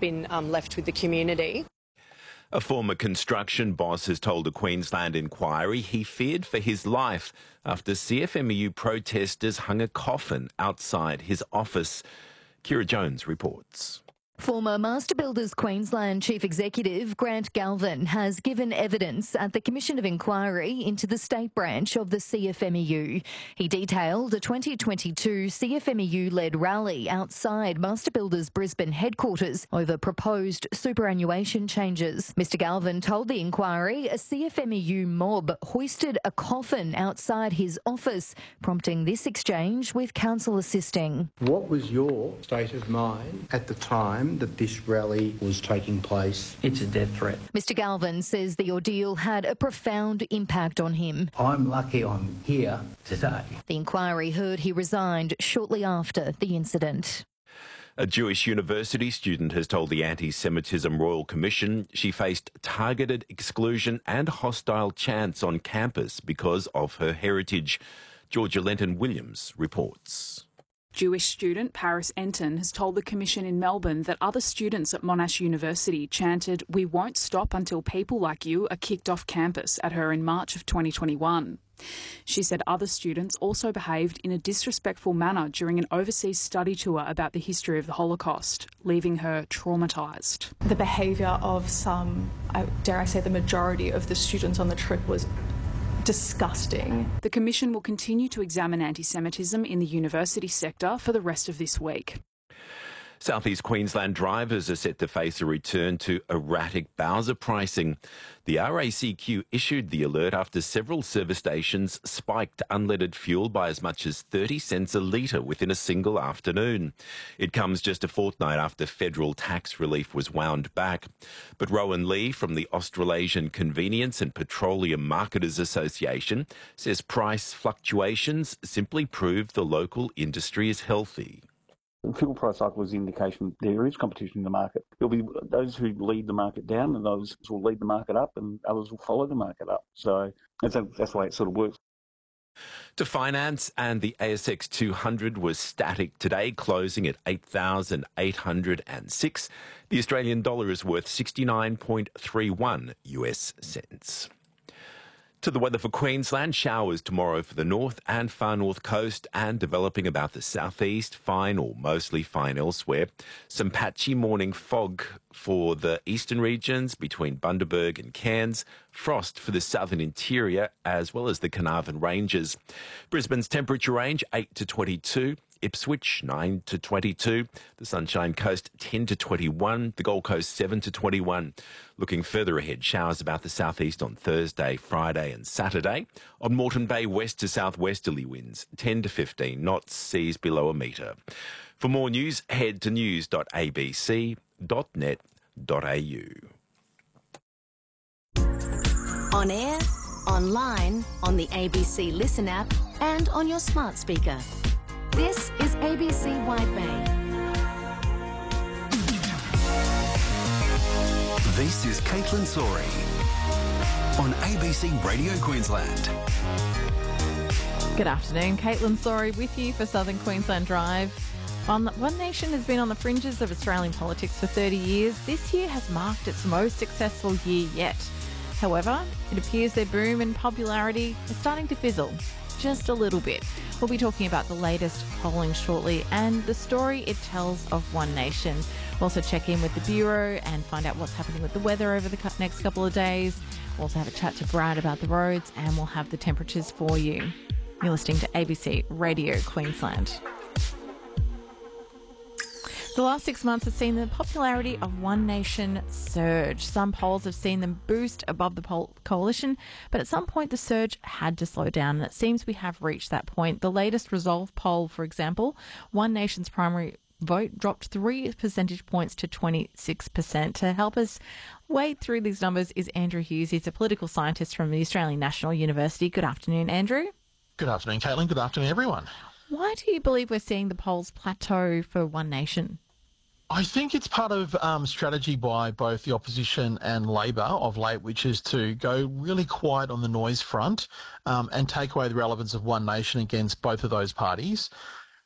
been left with the community. A former construction boss has told a Queensland inquiry he feared for his life after CFMEU protesters hung a coffin outside his office. Kira Jones reports. Former Master Builders Queensland Chief Executive Grant Galvin has given evidence at the Commission of Inquiry into the state branch of the CFMEU. He detailed a 2022 CFMEU-led rally outside Master Builders Brisbane headquarters over proposed superannuation changes. Mr Galvin told the inquiry a CFMEU mob hoisted a coffin outside his office, prompting this exchange with council assisting. What was your state of mind at the time that this rally was taking place? It's a death threat. Mr Galvin says the ordeal had a profound impact on him. I'm lucky I'm here today. The inquiry heard he resigned shortly after the incident. A Jewish university student has told the Anti-Semitism Royal Commission she faced targeted exclusion and hostile chants on campus because of her heritage. Georgia Lenton-Williams reports. Jewish student Paris Enton has told the Commission in Melbourne that other students at Monash University chanted, "We won't stop until people like you are kicked off campus" at her in March of 2021. She said other students also behaved in a disrespectful manner during an overseas study tour about the history of the Holocaust, leaving her traumatised. The behaviour of some, dare I say the majority of the students on the trip was disgusting. The Commission will continue to examine anti-Semitism in the university sector for the rest of this week. South East Queensland drivers are set to face a return to erratic Bowser pricing. The RACQ issued the alert after several service stations spiked unleaded fuel by as much as 30 cents a litre within a single afternoon. It comes just a fortnight after federal tax relief was wound back. But Rowan Lee from the Australasian Convenience and Petroleum Marketers Association says price fluctuations simply prove the local industry is healthy. The fuel price cycle is the indication there is competition in the market. There'll be those who lead the market down and those will lead the market up and others will follow the market up. So that's the way it sort of works. To finance, and the ASX 200 was static today, closing at 8,806. The Australian dollar is worth 69.31 US cents. To the weather for Queensland, showers tomorrow for the north and far north coast and developing about the southeast, fine or mostly fine elsewhere. Some patchy morning fog for the eastern regions between Bundaberg and Cairns, frost for the southern interior as well as the Carnarvon Ranges. Brisbane's temperature range 8 to 22. Ipswich 9 to 22, the Sunshine Coast 10 to 21, the Gold Coast 7 to 21. Looking further ahead, showers about the southeast on Thursday, Friday and Saturday. On Moreton Bay, west to southwesterly winds 10 to 15 knots, seas below a metre. For more news, head to news.abc.net.au. On air, online, on the ABC Listen app and on your smart speaker. This is ABC Wide Bay. This is Caitlin Sori on ABC Radio Queensland. Good afternoon, Caitlin Sori with you for Southern Queensland Drive. One Nation has been on the fringes of Australian politics for 30 years. This year has marked its most successful year yet. However, it appears their boom in popularity is starting to fizzle. Just a little bit. We'll be talking about the latest polling shortly and the story it tells of One Nation. We'll also check in with the Bureau and find out what's happening with the weather over the next couple of days. We'll also have a chat to Brad about the roads and we'll have the temperatures for you. You're listening to ABC Radio Queensland. The last 6 months have seen the popularity of One Nation surge. Some polls have seen them boost above the coalition, but at some point the surge had to slow down, and it seems we have reached that point. The latest Resolve poll, for example, One Nation's primary vote dropped 3 percentage points to 26%. To help us wade through these numbers is Andrew Hughes. He's a political scientist from the Australian National University. Good afternoon, Andrew. Good afternoon, Caitlin. Good afternoon, everyone. Why do you believe we're seeing the polls plateau for One Nation? I think it's part of strategy by both the opposition and Labor of late, which is to go really quiet on the noise front and take away the relevance of One Nation against both of those parties.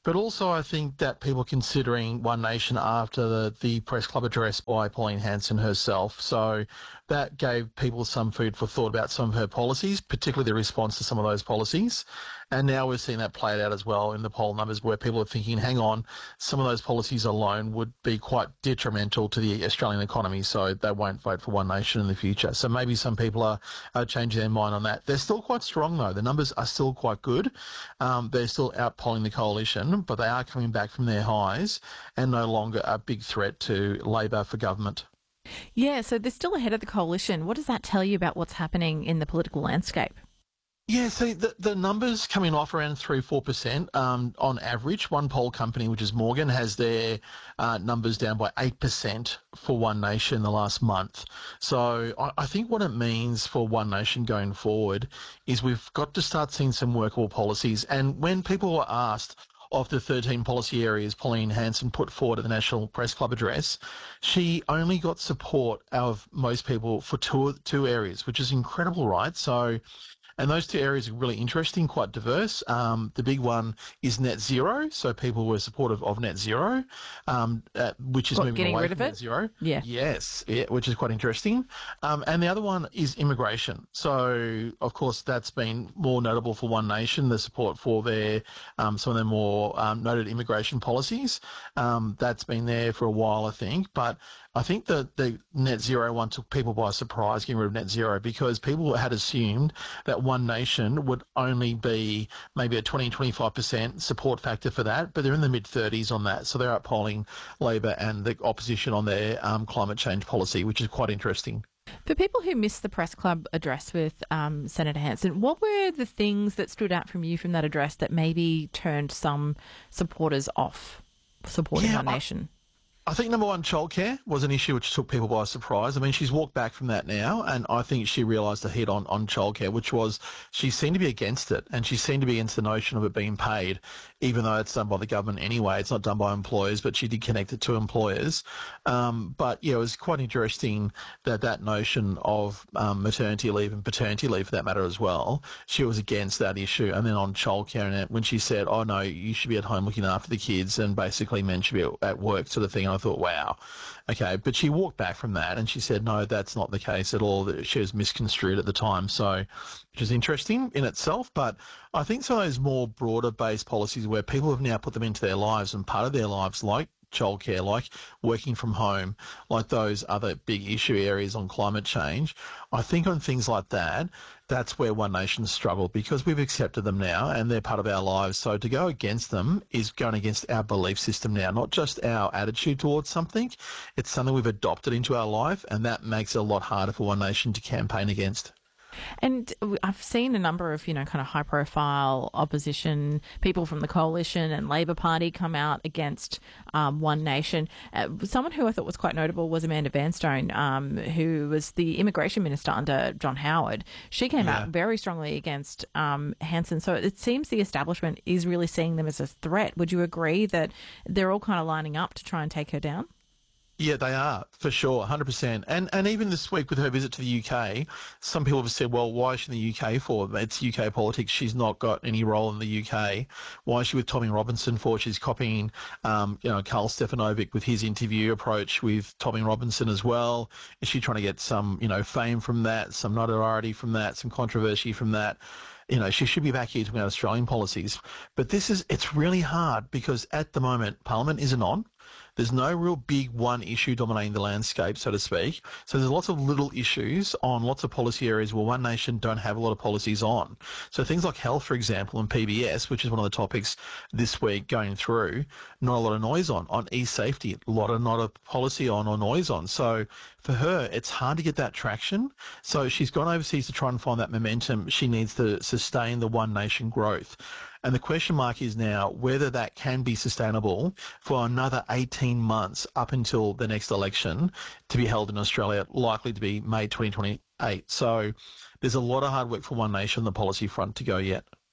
But also I think that people considering One Nation after the press club address by Pauline Hanson herself. So that gave people some food for thought about some of her policies, particularly the response to some of those policies. And now we're seeing that played out as well in the poll numbers where people are thinking, hang on, some of those policies alone would be quite detrimental to the Australian economy, so they won't vote for One Nation in the future. So maybe some people are changing their mind on that. They're still quite strong, though. The numbers are still quite good. They're still outpolling the coalition, but they are coming back from their highs and no longer a big threat to Labor for government. Yeah, so they're still ahead of the coalition. What does that tell you about what's happening in the political landscape? Yeah, so the numbers coming off around 3-4% on average. One poll company, which is Morgan, has their numbers down by 8% for One Nation in the last month. So I think what it means for One Nation going forward is we've got to start seeing some workable policies. And when people were asked of the 13 policy areas Pauline Hanson put forward at the National Press Club address, she only got support of most people for two areas, which is incredible, right? So, and those two areas are really interesting, quite diverse. The big one is net zero, so people were supportive of net zero, which is moving away from net zero. Yeah. Yes, yeah, which is quite interesting. And the other one is immigration. So, of course, that's been more notable for One Nation, the support for their some of their more noted immigration policies. That's been there for a while, I think. But I think that the net zero one took people by surprise, getting rid of net zero, because people had assumed that One Nation would only be maybe a 20-25% support factor for that, but they're in the mid-30s on that. So they're outpolling Labor and the opposition on their climate change policy, which is quite interesting. For people who missed the press club address with Senator Hanson, what were the things that stood out from you from that address that maybe turned some supporters off supporting One Nation? I think number one, childcare was an issue which took people by surprise. I mean, she's walked back from that now, and I think she realised the hit on childcare, which was she seemed to be against it, and she seemed to be against the notion of it being paid, even though it's done by the government anyway. It's not done by employers, but she did connect it to employers. But, yeah, it was quite interesting that notion of maternity leave and paternity leave, for that matter, as well, she was against that issue. And then on childcare, and when she said, oh, no, you should be at home looking after the kids, and basically men should be at work sort of thing, I thought, wow, okay. But she walked back from that and she said, no, that's not the case at all. She was misconstrued at the time. So, which is interesting in itself. But I think some of those more broader based policies where people have now put them into their lives and part of their lives, like childcare, like working from home, like those other big issue areas on climate change, I think on things like that, that's where One Nation struggled, because we've accepted them now and they're part of our lives. So to go against them is going against our belief system now, not just our attitude towards something. It's something we've adopted into our life, and that makes it a lot harder for One Nation to campaign against. And I've seen a number of, kind of high-profile opposition people from the Coalition and Labor Party come out against One Nation. Someone who I thought was quite notable was Amanda Vanstone, who was the immigration minister under John Howard. She came out very strongly against Hanson. So it seems the establishment is really seeing them as a threat. Would you agree that they're all kind of lining up to try and take her down? Yeah, they are, for sure, 100%. And even this week with her visit to the UK, some people have said, well, why is she in the UK for? It's UK politics. She's not got any role in the UK. Why is she with Tommy Robinson for? She's copying, Karl Stefanovic with his interview approach with Tommy Robinson as well. Is she trying to get some, fame from that, some notoriety from that, some controversy from that? She should be back here talking about Australian policies. But it's really hard because at the moment, Parliament isn't on. There's no real big one issue dominating the landscape, so to speak. So there's lots of little issues on lots of policy areas where One Nation don't have a lot of policies on. So things like health, for example, and PBS, which is one of the topics this week going through, not a lot of noise on. On e-safety, not a policy on or noise on. So for her, it's hard to get that traction. So she's gone overseas to try and find that momentum. She needs to sustain the One Nation growth. And the question mark is now whether that can be sustainable for another 18 months up until the next election to be held in Australia, likely to be May 2028. So there's a lot of hard work for One Nation on the policy front to go yet.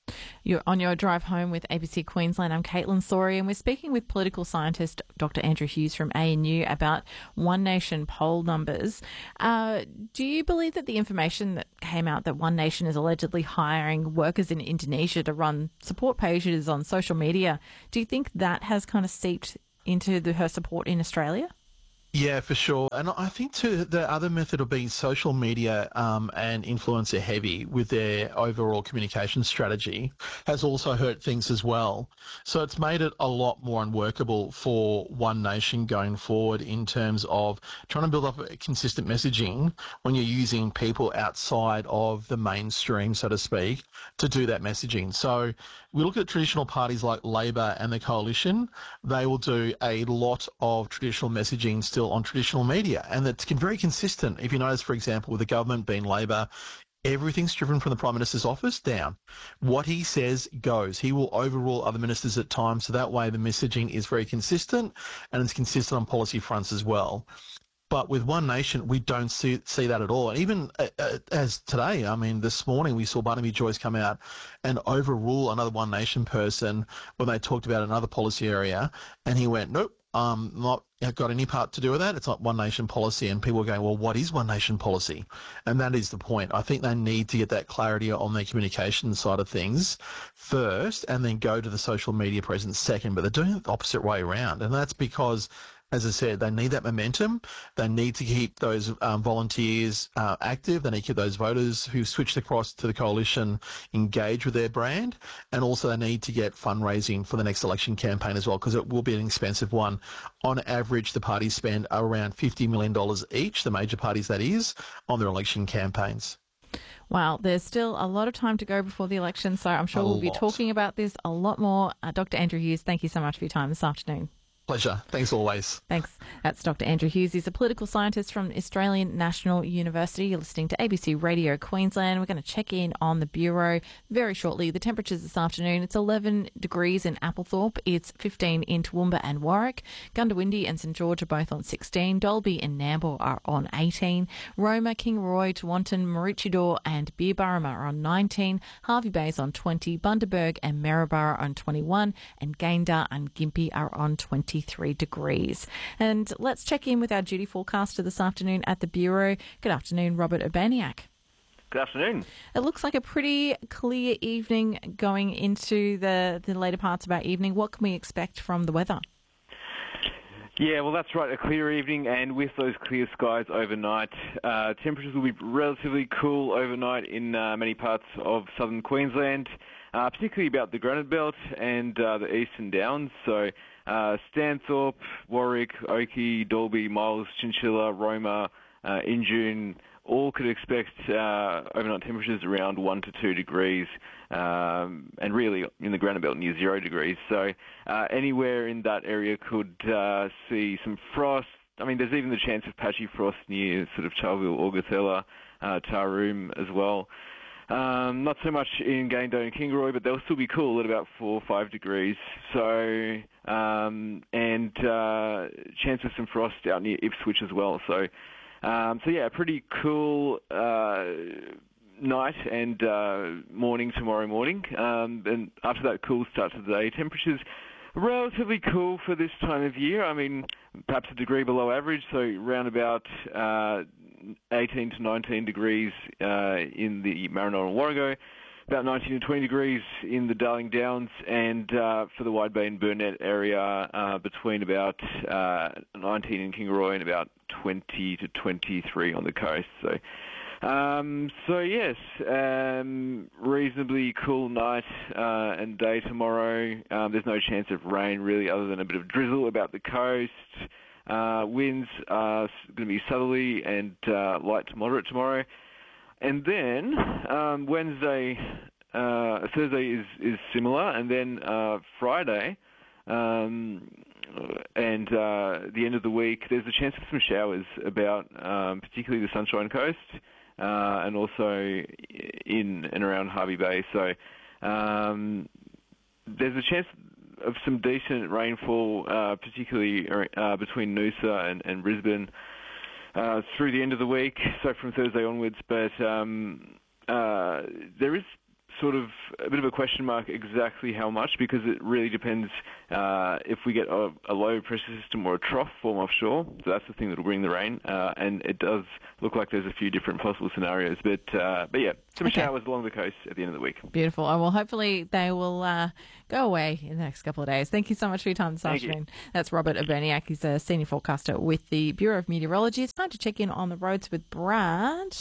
You're on your drive home with ABC Queensland. I'm Caitlin Sorey, and we're speaking with political scientist Dr. Andrew Hughes from ANU about One Nation poll numbers. Do you believe that the information that came out that One Nation is allegedly hiring workers in Indonesia to run support pages on social media, do you think that has kind of seeped into her support in Australia? Yeah, for sure. And I think too the other method of being social media and influencer heavy with their overall communication strategy has also hurt things as well. So it's made it a lot more unworkable for One Nation going forward in terms of trying to build up a consistent messaging when you're using people outside of the mainstream, so to speak, to do that messaging. So we look at traditional parties like Labor and the Coalition. They will do a lot of traditional messaging still on traditional media, and it's very consistent. If you notice, for example, with the government being Labor, everything's driven from the Prime Minister's office down. What he says goes. He will overrule other ministers at times, so that way the messaging is very consistent, and it's consistent on policy fronts as well. But with One Nation, we don't see that at all. And even as today, I mean, this morning we saw Barnaby Joyce come out and overrule another One Nation person when they talked about another policy area, and he went, nope, not got any part to do with that. It's not One Nation policy. And people are going, well, what is One Nation policy? And that is the point. I think they need to get that clarity on their communication side of things first, and then go to the social media presence second. But they're doing it the opposite way around. And that's because, as I said, they need that momentum. They need to keep those volunteers active. They need to keep those voters who switched across to the Coalition engaged with their brand. And also they need to get fundraising for the next election campaign as well, because it will be an expensive one. On average, the parties spend around $50 million each, the major parties that is, on their election campaigns. Wow, there's still a lot of time to go before the election, so I'm sure we'll be talking about this a lot more. Dr. Andrew Hughes, thank you so much for your time this afternoon. Pleasure. Thanks always. Thanks. That's Dr. Andrew Hughes. He's a political scientist from Australian National University. You're listening to ABC Radio Queensland. We're going to check in on the Bureau very shortly. The temperatures this afternoon, it's 11 degrees in Applethorpe. It's 15 in Toowoomba and Warwick. Gundawindi and St George are both on 16. Dalby and Nambour are on 18. Roma, Kingaroy, Tewantin, Maroochydore and Beerburrum are on 19. Hervey Bay is on 20. Bundaberg and Maryborough are on 21. And Gayndah and Gympie are on 23 degrees. And let's check in with our duty forecaster this afternoon at the Bureau. Good afternoon, Robert Urbaniak. Good afternoon. It looks like a pretty clear evening going into the later parts of our evening. What can we expect from the weather? Yeah, well, that's right, a clear evening, and with those clear skies overnight, temperatures will be relatively cool overnight in many parts of southern Queensland, particularly about the Granite Belt and the Eastern Downs. So Stanthorpe, Warwick, Oakey, Dalby, Miles, Chinchilla, Roma, Injune, all could expect overnight temperatures around 1 to 2 degrees, and really in the Granite Belt near 0 degrees. So anywhere in that area could see some frost. I mean, there's even the chance of patchy frost near sort of Charleville, Augathella, Taroom as well. Not so much in Gayndah and Kingaroy, but they'll still be cool at about 4 or 5 degrees. So, and chance of some frost out near Ipswich as well. So yeah, a pretty cool night and morning tomorrow morning. And after that cool start to the day, temperatures relatively cool for this time of year. I mean, perhaps a degree below average, so round about 18 to 19 degrees in the Maranoa and Warrego, about 19 to 20 degrees in the Darling Downs, and for the Wide Bay and Burnett area, between about 19 in Kingaroy and about 20 to 23 on the coast. So yes, reasonably cool night and day tomorrow. There's no chance of rain really, other than a bit of drizzle about the coast. Winds are going to be southerly and light to moderate tomorrow. And then Thursday is similar, and then Friday and the end of the week, there's a chance of some showers about particularly the Sunshine Coast and also in and around Hervey Bay. So there's a chance of some decent rainfall, particularly between Noosa and Brisbane through the end of the week, so from Thursday onwards. But there is sort of a bit of a question mark exactly how much, because it really depends if we get a low pressure system or a trough form offshore. So that's the thing that will bring the rain, and it does look like there's a few different possible scenarios. But yeah, some showers along the coast at the end of the week. Beautiful. Oh, well, hopefully they will go away in the next couple of days. Thank you so much for your time this afternoon. That's Robert Urbaniak. He's a senior forecaster with the Bureau of Meteorology. It's time to check in on the roads with Brad.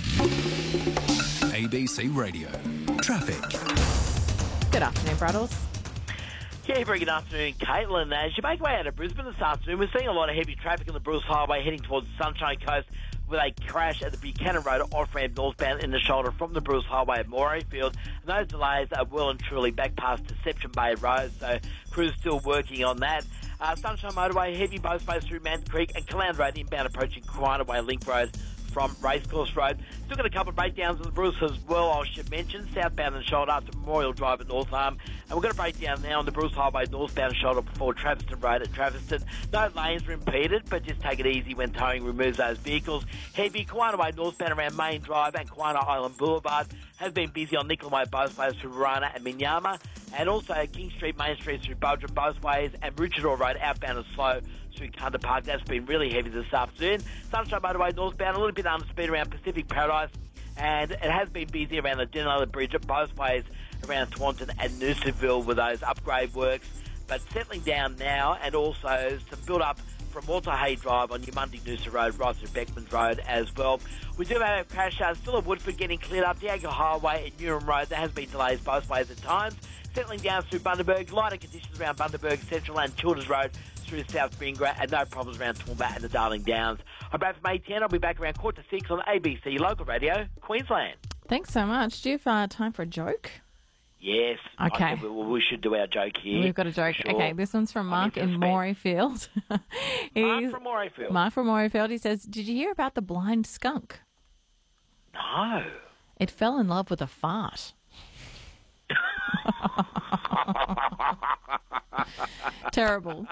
ABC Radio. Traffic. Good afternoon, Braddles. Yeah, very good afternoon, Caitlin. As you make your way out of Brisbane this afternoon, we're seeing a lot of heavy traffic on the Bruce Highway heading towards Sunshine Coast with a crash at the Buchanan Road off-ramp northbound in the shoulder from the Bruce Highway at Morayfield. And those delays are well and truly back past Deception Bay Road, so crews still working on that. Sunshine Motorway heavy both ways through Mountain Creek and Caland Road inbound approaching Quinaway Link Road from Racecourse Road. Still got a couple of breakdowns on the Bruce as well, I should mention. Southbound and shoulder up to Memorial Drive at North Arm. And we've got a breakdown now on the Bruce Highway northbound shoulder before Traviston Road at Traviston. No lanes are impeded, but just take it easy when towing removes those vehicles. Heavy Quinaway northbound around Main Drive and Quina Island Boulevard has been busy on Nickel Way both ways through Warana and Minyama. And also King Street, Main Street through Budrum both ways, and Richardor Road outbound is slow through Kunda Park. That's been really heavy this afternoon. Sunshine Motorway northbound, a little bit under speed around Pacific Paradise, and it has been busy around the Denali Bridge at both ways around Taunton and Noosaville with those upgrade works, but settling down now, and also some build-up from Walter Hay Drive on Yamundi Noosa Road right through Beckman Road as well. We do have a crash still at Woodford getting cleared up. Diego Highway and Newham Road, there has been delays both ways at times. Settling down through Bundaberg, lighter conditions around Bundaberg Central and Childers Road through South Springboro, and no problems around Toowoomba and the Darling Downs. I'm Brad from A10. I'll be back around 5:45 on ABC Local Radio, Queensland. Thanks so much. Do you have time for a joke? Yes. Okay. We should do our joke here. We've got a joke. Sure. Okay, this one's from Mark in Morayfield. Mark from Morayfield. Mark from Morayfield. He says, did you hear about the blind skunk? No. It fell in love with a fart. Terrible.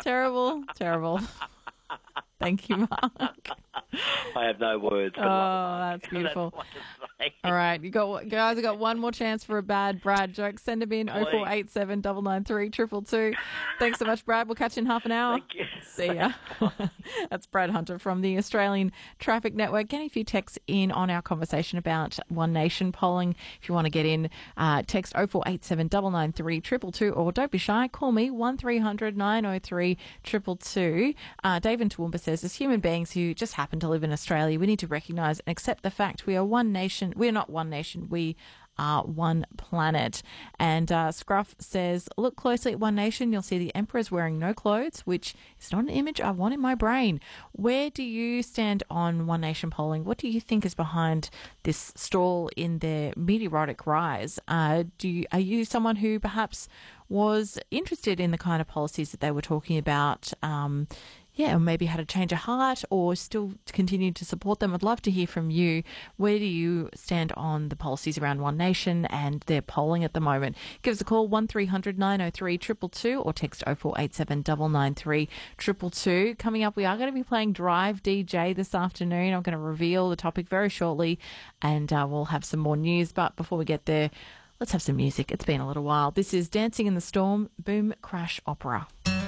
Thank you, Mark. I have no words. Oh, that's beautiful. All right, guys have got one more chance for a bad Brad joke. Send them in 0487 993 222. Thanks so much, Brad. We'll catch you in half an hour. Thank you. See ya. That's Brad Hunter from the Australian Traffic Network. Getting a few texts in on our conversation about One Nation polling. If you want to get in, text 0487 993 222, or don't be shy, call me 1300 903 222. Dave in Toowoomba says, as human beings who just happen to live in Australia, we need to recognise and accept the fact we are one nation. We are not one nation. We are one planet. And Scruff says, look closely at One Nation. You'll see the Emperor's wearing no clothes, which is not an image I want in my brain. Where do you stand on One Nation polling? What do you think is behind this stall in their meteoric rise? Are you someone who perhaps was interested in the kind of policies that they were talking about, or maybe had a change of heart, or still continue to support them? I'd love to hear from you. Where do you stand on the policies around One Nation and their polling at the moment? Give us a call, 1300 903 222, or text 0487 993 222. Coming up, we are going to be playing Drive DJ this afternoon. I'm going to reveal the topic very shortly, and we'll have some more news. But before we get there, let's have some music. It's been a little while. This is Dancing in the Storm, Boom Crash Opera.